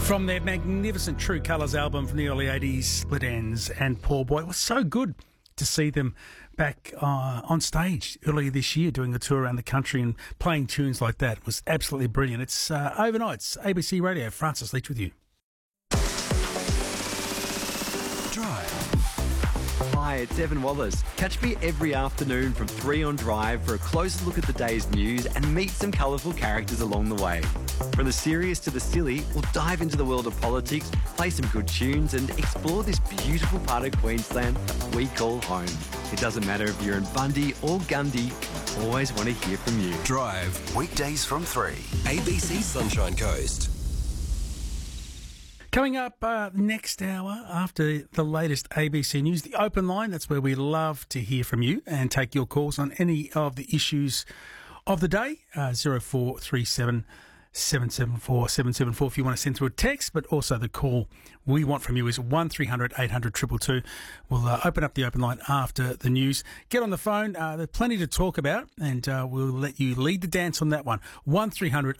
From their magnificent True Colours album from the early 80s, Split Ends and Poor Boy. It was so good to see them back on stage earlier this year doing a tour around the country and playing tunes like that. It was absolutely brilliant. It's Overnights, ABC Radio. Francis Leach with you. Drive. Hi, it's Evan Wallace. Catch me every afternoon from 3 on Drive for a closer look at the day's news and meet some colourful characters along the way. From the serious to the silly, we'll dive into the world of politics, play some good tunes and explore this beautiful part of Queensland that we call home. It doesn't matter if you're in Bundy or Gundy, I always want to hear from you. Drive. Weekdays from 3. ABC Sunshine Coast. Coming up next hour after the latest ABC News, the open line. That's where we love to hear from you and take your calls on any of the issues of the day. 0437 774 774 if you want to send through a text, but also the call we want from you is 1300 800 222. We'll open up the open line after the news. Get on the phone. There's plenty to talk about, and we'll let you lead the dance on that one. 1300